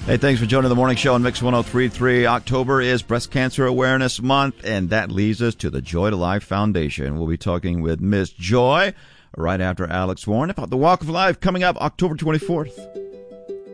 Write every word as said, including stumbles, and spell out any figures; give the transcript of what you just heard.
Hey, thanks for joining the morning show on Mix one oh three point three. October is Breast Cancer Awareness Month, and that leads us to the Joy to Life Foundation. We'll be talking with Miss Joy right after Alex Warren about the Walk of Life coming up October twenty-fourth.